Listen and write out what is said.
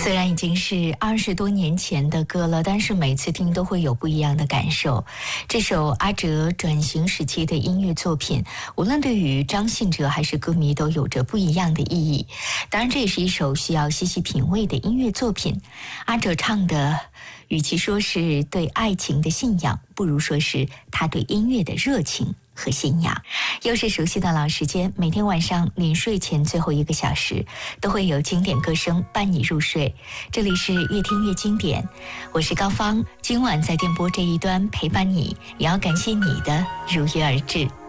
虽然已经是20多年前的歌了，但是每次听都会有不一样的感受。这首阿哲转型时期的音乐作品，无论对于张信哲还是歌迷都有着不一样的意义。当然，这也是一首需要细细品味的音乐作品。阿哲唱的，与其说是对爱情的信仰，不如说是他对音乐的热情和信仰。又是熟悉的老时间，每天晚上临睡前最后1个小时，都会有经典歌声伴你入睡。这里是越听越经典，我是高芳，今晚在电波这一端陪伴你，也要感谢你的如约而至。